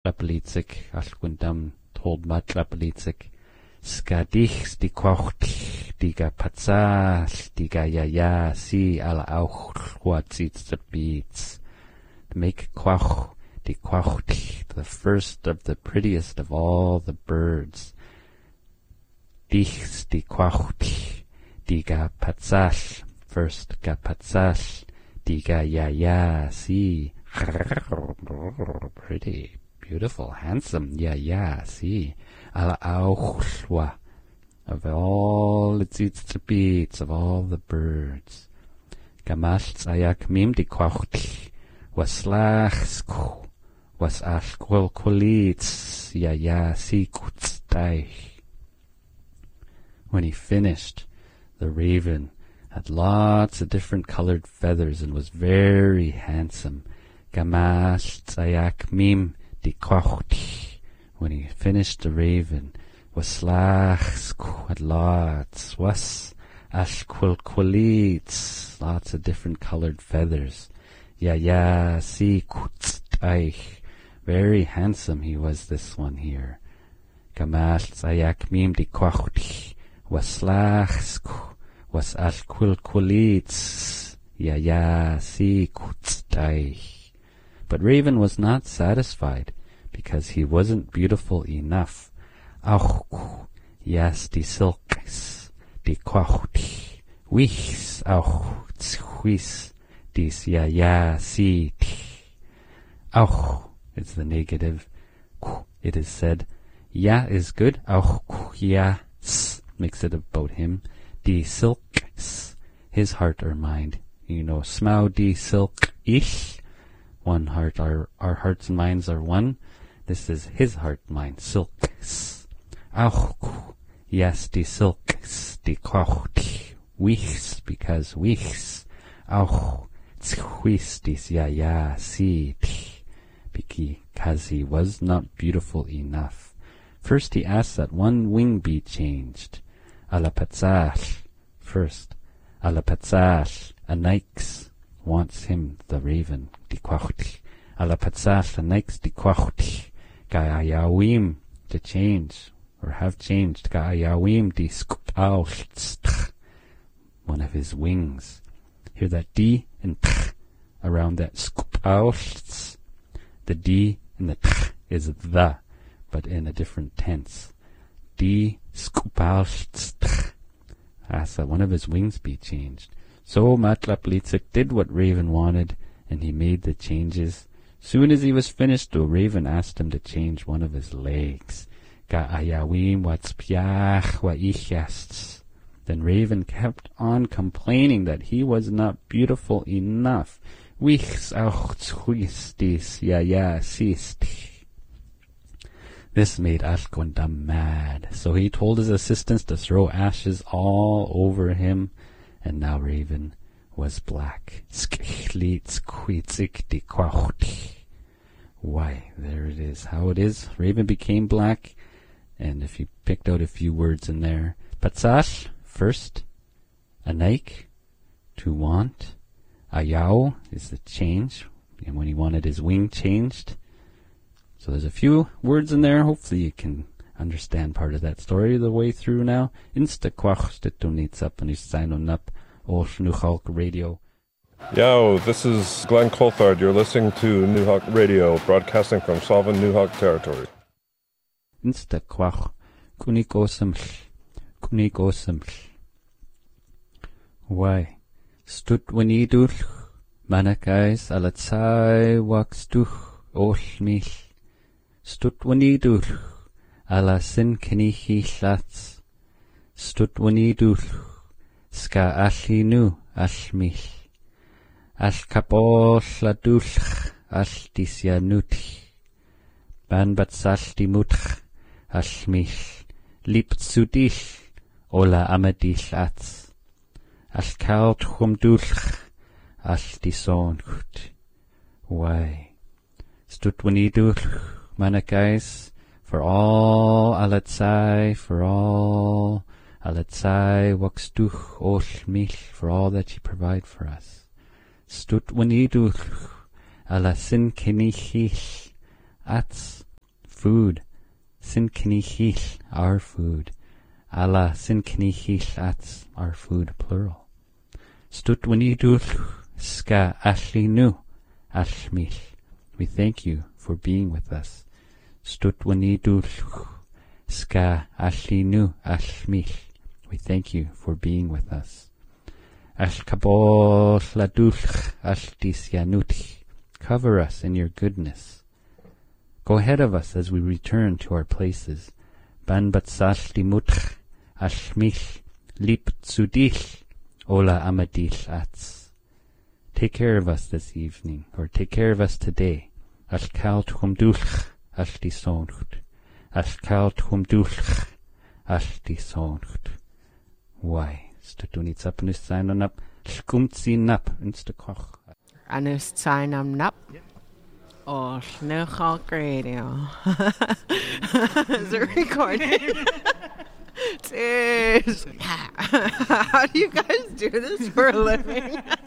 Lapelitzik, Alquindam told Matlapelitzik, Skadich, die Quachtl, diga Patzal, diga Yaya, si ala auch, what seats the beats. Make Quach, die Quachtl, the first of the prettiest of all the birds. Dich, die Quachtl, diga Patzal, first ga Patzal, diga Yaya, si. Pretty, beautiful, handsome, yeah, see. Ala auchwa, of all its beats, of all the birds. Gamalt ayak mim di quachtl, was lachsku, was ashkwil kulits, yeah, see kutstaich. When he finished, the raven had lots of different colored feathers and was very handsome. Gamalt ayak mim di quachtl. When he finished, the raven was slachsku had lots, was ashkwilkwilits, lots of different colored feathers. Yeah, see kutstaich, very handsome he was, this one here. Gamalt ayak mim di quachtl was slachsku was ashkwilkwilits, yeah, see kutstaich. But Raven was not satisfied, because he wasn't beautiful enough. Auch, yes, die silks, die quachtl, wichs, auch, zhuis, dies, ja, si, auch, is the negative. It is said, ja is good, auch, ja, makes it about him. Die silks, his heart or mind. You know, smau die silk, ich, one heart, our hearts and minds are one. This is his heart, mind, silks. Auch, yes, die silks, die quachtl, wichs, because wichs. Auch, zhuis, dies, ja, si, because he was not beautiful enough. First he asked that one wing be changed. Alapatzal, first. Alapatzal, Anix wants him, the raven, die quachtl. Alapatzal, Anix, die quachtl. Ga'ayawim, to change, or have changed. Ga'ayawim, di skupalst, one of his wings. Hear that D and T around that skupalst. The D and the T is the, but in a different tense. D skupalst. Asked that one of his wings be changed. So Matlaplitzik did what Raven wanted, and he made the changes. Soon as he was finished, the raven asked him to change one of his legs. Ga'ayawim watspiach wa'ichasts. Then Raven kept on complaining that he was not beautiful enough. Wichs auch zhuistis ya sisti. This made Ashkwindam mad, so he told his assistants to throw ashes all over him, and now Raven was black. Why, there it is, how it is. Raven became black, and if you picked out a few words in there, Patsash, first, Anaik, to want, Ayao is the change, and when he wanted his wing changed. So there's a few words in there. Hopefully you can understand part of that story the way through now. Insta kwach stitunitsap and istainonap or Nuhawk Radio. Yo, this is Glenn Coulthard. You're listening to Nuhawk Radio, broadcasting from Salvan, Nuhawk territory. Insta kwach kunikosiml. Why? Stutwanidul manakais alatsai wakstuch olmil. Stutwanidul ala sin kenihi lats. Stutwanidul ska allinu allmil. Al kapol ladulch al disyanutch. Ban batsal dimutch allmil. Liptsudil ola amadil ats. Al kaut humdulch al disoncht. Why? Stutwanidulch manakais, for all alatsai, for all alatsai wakstuch olmil, for all that you provide for us. Stutwanidulch ala sin kenichil ats food. Sin knichil, our food. Allah sin knichil ats, our food, plural. Stut winidul ska ashlinu ashmil. We thank you for being with us. Stut winidul ska ashlinu ashmil. We thank you for being with us. Ashkabol ladulch ashdisyanutch. Cover us in your goodness. Go ahead of us as we return to our places. Ban batsashli mutch ashmich lip tsudich ola amadich ats. Take care of us this evening, or take care of us today. Ashkal tchumdulch ashdisoncht. Ashkal tchumdulch ashdisoncht. Why? Stutunits up nus sein up, skumt sie nap, instakoch. Anus sign am nap. Oh, New Hawk Radio. Is it recording? Jeez. How do you guys do this for a living?